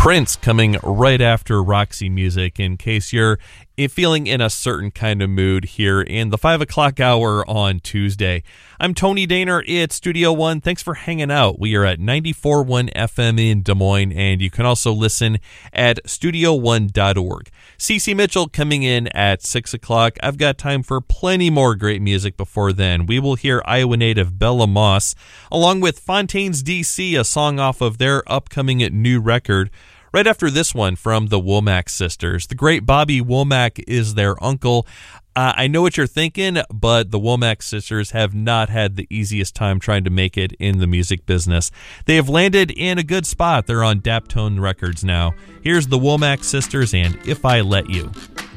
Prince coming right after Roxy Music, in case you're feeling in a certain kind of mood here in the 5 o'clock hour on Tuesday. I'm Tony Daner at Studio One. Thanks for hanging out. We are at 94.1 FM in Des Moines, and you can also listen at studio1.org. CeCe Mitchell coming in at 6 o'clock. I've got time for plenty more great music before then. We will hear Iowa native Bella Moss, along with Fontaines DC, a song off of their upcoming new record. Right after this one from the Womack sisters. The great Bobby Womack is their uncle. I know what you're thinking, but the Womack sisters have not had the easiest time trying to make it in the music business. They have landed in a good spot. They're on Daptone Records now. Here's the Womack sisters and If I Let You.